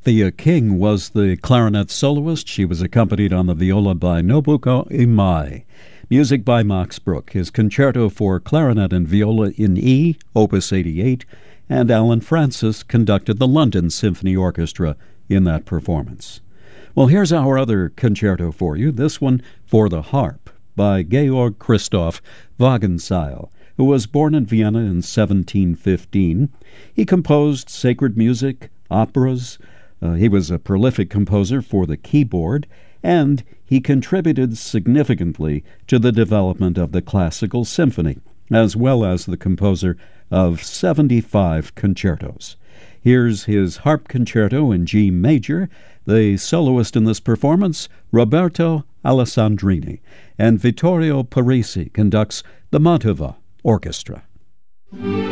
Thea King was the clarinet soloist. She was accompanied on the viola by Nobuko Imai. Music by Max Bruch. His concerto for clarinet and viola in E, Opus 88, and Alan Francis conducted the London Symphony Orchestra in that performance. Well, here's our other concerto for you, this one for the harp, by Georg Christoph Wagenseil, who was born in Vienna in 1715. He composed sacred music, operas. He was a prolific composer for the keyboard, and he contributed significantly to the development of the classical symphony, as well as the composer of 75 concertos. Here's his harp concerto in G major. The soloist in this performance, Roberto Alessandrini, and Vittorio Parisi conducts the Mantova Orchestra.